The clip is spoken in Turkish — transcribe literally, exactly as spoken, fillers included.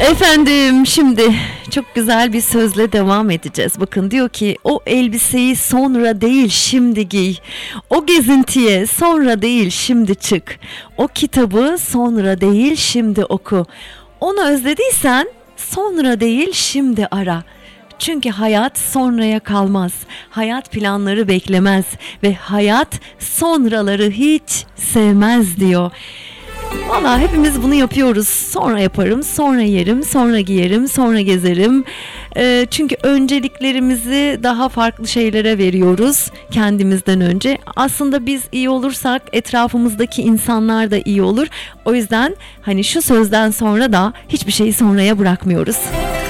Efendim, şimdi çok güzel bir sözle devam edeceğiz. Bakın, diyor ki o elbiseyi sonra değil şimdi giy. O gezintiye sonra değil şimdi çık. O kitabı sonra değil şimdi oku. Onu özlediysen sonra değil şimdi ara. Çünkü hayat sonraya kalmaz. Hayat planları beklemez ve hayat sonraları hiç sevmez diyor. Vallahi hepimiz bunu yapıyoruz. Sonra yaparım, sonra yerim, sonra giyerim, sonra gezerim. E, çünkü önceliklerimizi daha farklı şeylere veriyoruz kendimizden önce. Aslında biz iyi olursak etrafımızdaki insanlar da iyi olur. O yüzden hani şu sözden sonra da hiçbir şeyi sonraya bırakmıyoruz.